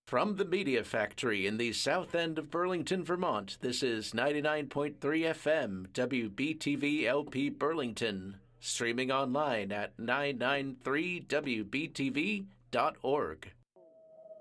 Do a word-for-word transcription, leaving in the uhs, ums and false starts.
From the Media Factory in the south end of Burlington, Vermont, this is ninety-nine point three F M, W B T V L P Burlington, streaming online at nine nine three W B T V dot org.